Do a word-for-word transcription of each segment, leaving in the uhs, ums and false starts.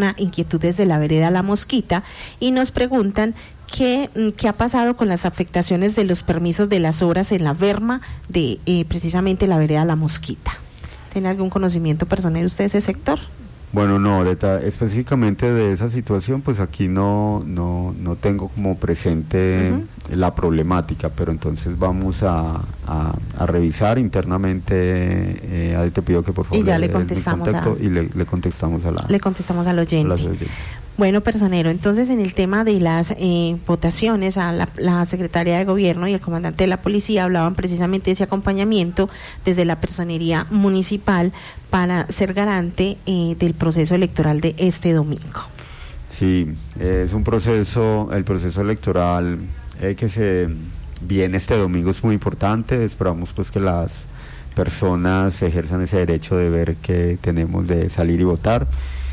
una inquietud desde la vereda La Mosquita y nos preguntan qué, qué ha pasado con las afectaciones de los permisos de las obras en la berma de eh, precisamente la vereda La Mosquita. ¿Tiene algún conocimiento personal usted de ese sector? Bueno, no, ahorita específicamente de esa situación, pues aquí no no no tengo como presente uh-huh. la problemática, pero entonces vamos a, a, a revisar internamente. Eh, ahí te pido que por favor y ya le contestamos a, y le, le contestamos a la le contestamos al oyente. Bueno, personero, entonces en el tema de las eh, votaciones, a la, la Secretaría de Gobierno y el comandante de la policía hablaban precisamente de ese acompañamiento desde la personería municipal para ser garante eh, del proceso electoral de este domingo. Sí, es un proceso, el proceso electoral eh, que se viene este domingo es muy importante. Esperamos pues que las personas ejerzan ese derecho de ver que tenemos de salir y votar.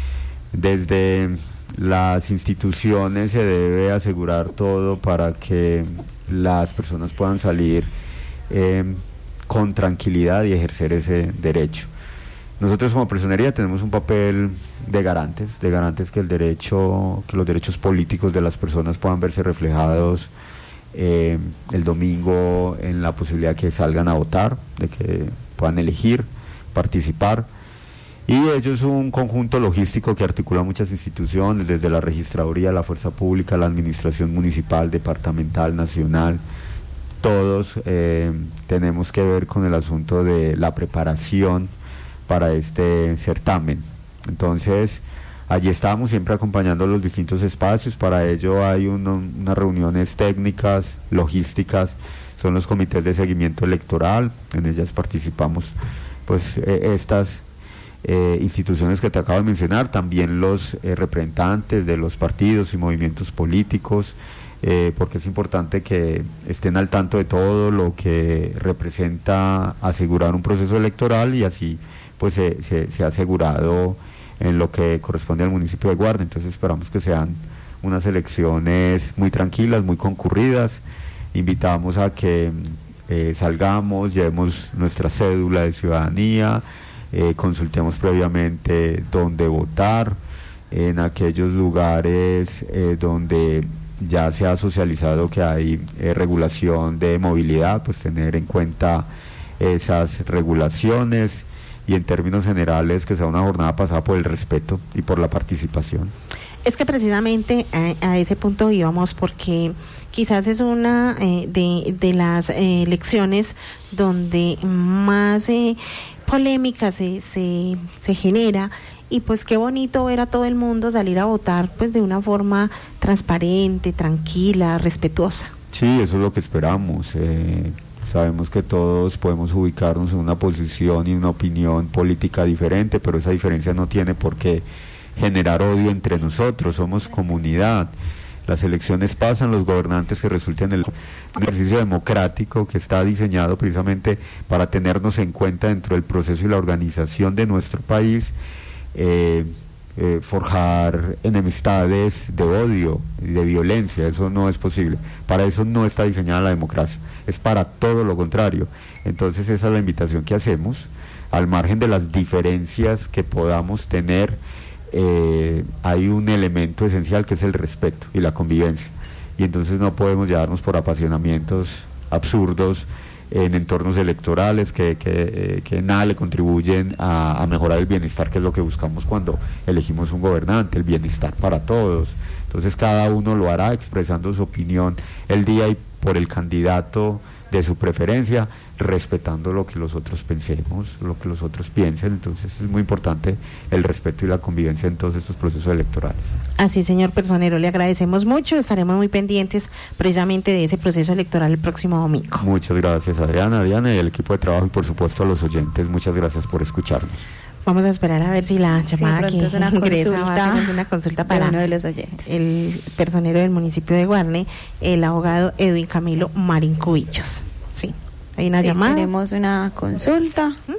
Desde las instituciones se debe asegurar todo para que las personas puedan salir eh, con tranquilidad y ejercer ese derecho. Nosotros como personería tenemos un papel de garantes, de garantes que el derecho, que los derechos políticos de las personas puedan verse reflejados eh, el domingo en la posibilidad que salgan a votar, de que puedan elegir, participar. Y ello es un conjunto logístico que articula muchas instituciones, desde la registraduría, la fuerza pública, la administración municipal, departamental, nacional. Todos eh, tenemos que ver con el asunto de la preparación para este certamen. Entonces, allí estamos siempre acompañando los distintos espacios. Para ello hay uno, unas reuniones técnicas, logísticas, son los comités de seguimiento electoral, en ellas participamos pues eh, estas Eh, instituciones que te acabo de mencionar, también los eh, representantes de los partidos y movimientos políticos, eh, porque es importante que estén al tanto de todo lo que representa asegurar un proceso electoral, y así pues se, se, se ha asegurado en lo que corresponde al municipio de Guarne. Entonces esperamos que sean unas elecciones muy tranquilas, muy concurridas. Invitamos a que eh, salgamos, llevemos nuestra cédula de ciudadanía, Eh, consultemos previamente dónde votar, en aquellos lugares eh, donde ya se ha socializado que hay eh, regulación de movilidad, pues tener en cuenta esas regulaciones, y en términos generales que sea una jornada pasada por el respeto y por la participación. Es que precisamente a, a ese punto íbamos, porque quizás es una eh, de, de las eh, elecciones donde más eh, polémica se, se, se genera, y pues qué bonito ver a todo el mundo salir a votar pues de una forma transparente, tranquila, respetuosa. Sí, eso es lo que esperamos. Eh, sabemos que todos podemos ubicarnos en una posición y una opinión política diferente, pero esa diferencia no tiene por qué generar odio entre nosotros. Somos comunidad. Las elecciones pasan, los gobernantes que resulten en el ejercicio democrático que está diseñado precisamente para tenernos en cuenta dentro del proceso y la organización de nuestro país, eh, eh, forjar enemistades de odio y de violencia. Eso no es posible. Para eso no está diseñada la democracia, es para todo lo contrario. Entonces esa es la invitación que hacemos, al margen de las diferencias que podamos tener. Eh, hay un elemento esencial que es el respeto y la convivencia, y entonces no podemos llevarnos por apasionamientos absurdos en entornos electorales que, que, eh, que nada le contribuyen a, a mejorar el bienestar, que es lo que buscamos cuando elegimos un gobernante, el bienestar para todos. Entonces cada uno lo hará expresando su opinión el día y por el candidato de su preferencia, respetando lo que los otros pensemos, lo que los otros piensen. Entonces es muy importante el respeto y la convivencia en todos estos procesos electorales. Así, señor personero, le agradecemos mucho, estaremos muy pendientes precisamente de ese proceso electoral el próximo domingo. Muchas gracias, Adriana, Diana, y el equipo de trabajo, y por supuesto a los oyentes, muchas gracias por escucharnos. Vamos a esperar a ver si la llamada sí, que una ingresa consulta, va a ser una consulta para uno de los oyentes. El personero del municipio de Guarne, el abogado Edwin Camilo Marín Cubillos. Sí, hay una sí, llamada. Tenemos una consulta. ¿Mm?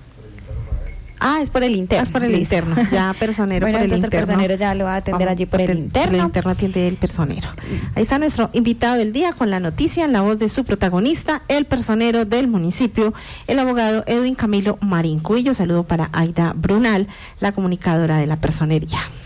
Ah, es por el interno. Ah, es por el Listo. interno. Ya personero bueno, por el entonces interno. el personero ya lo va a atender allí por el interno. El interno atiende el personero. Ahí está nuestro invitado del día con la noticia en la voz de su protagonista, el personero del municipio, el abogado Edwin Camilo Marín Cubillos. Saludo para Aida Brunal, la comunicadora de la personería.